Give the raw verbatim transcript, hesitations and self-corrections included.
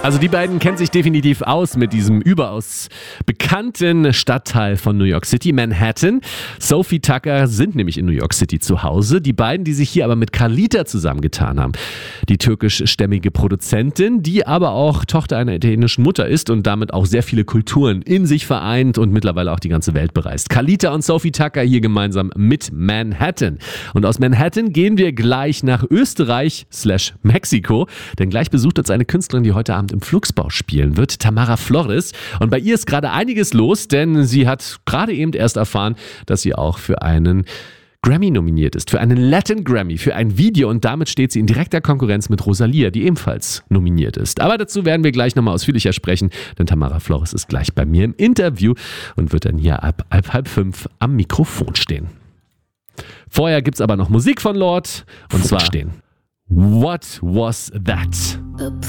Also die beiden kennen sich definitiv aus mit diesem überaus bekannten Stadtteil von New York City, Manhattan. Sophie Tucker sind nämlich in New York City zu Hause. Die beiden, die sich hier aber mit Carlita zusammengetan haben. Die türkischstämmige Produzentin, die aber auch Tochter einer italienischen Mutter ist und damit auch sehr viele Kulturen in sich vereint und mittlerweile auch die ganze Welt bereist. Carlita und Sophie Tucker hier gemeinsam mit Manhattan. Und aus Manhattan gehen wir gleich nach Österreich slash Mexiko, denn gleich besucht uns eine Künstlerin, die heute Abend im Flugsbau spielen wird, Tamara Flores. Und bei ihr ist gerade einiges los, denn sie hat gerade eben erst erfahren, dass sie auch für einen Grammy nominiert ist, für einen Latin Grammy, für ein Video, und damit steht sie in direkter Konkurrenz mit Rosalia, die ebenfalls nominiert ist. Aber dazu werden wir gleich nochmal ausführlicher sprechen, denn Tamara Flores ist gleich bei mir im Interview und wird dann hier ab halb, halb fünf am Mikrofon stehen. Vorher gibt's aber noch Musik von Lord und zwar stehen. What Was That? A